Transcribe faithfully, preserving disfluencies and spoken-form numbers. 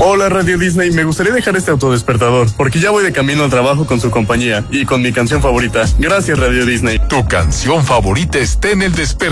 Hola Radio Disney, me gustaría dejar este autodespertador, porque ya voy de camino al trabajo con su compañía y con mi canción favorita. Gracias Radio Disney. Tu canción favorita está en el despertador.